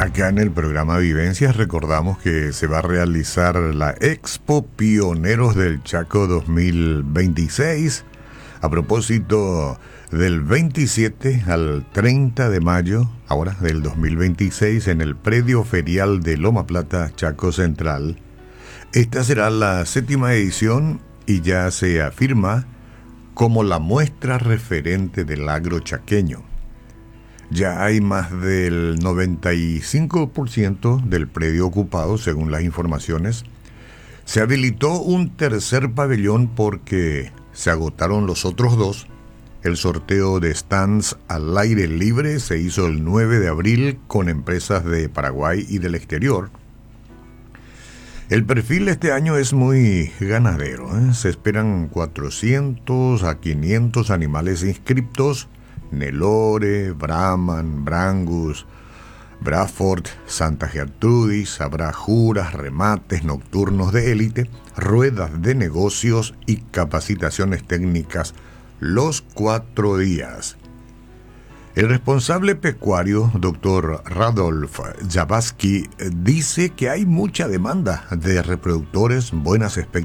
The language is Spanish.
Acá en el programa Vivencias recordamos que se va a realizar la Expo Pioneros del Chaco 2026 a propósito del 27 al 30 de mayo, ahora del 2026, en el predio ferial de Loma Plata, Chaco Central. Esta será la 7ª edición y ya se afirma como la muestra referente del agro chaqueño. Ya hay más del 95% del predio ocupado, según las informaciones. Se habilitó un tercer pabellón porque se agotaron los otros dos. El sorteo de stands al aire libre se hizo el 9 de abril con empresas de Paraguay y del exterior. El perfil este año es muy ganadero, Se esperan 400 a 500 animales inscriptos: Nelore, Brahman, Brangus, Braford, Santa Gertrudis. Habrá juras, remates nocturnos de élite, ruedas de negocios y capacitaciones técnicas los 4 días. El responsable pecuario, Dr. Radolf Jabaski, dice que hay mucha demanda de reproductores, buenas expectativas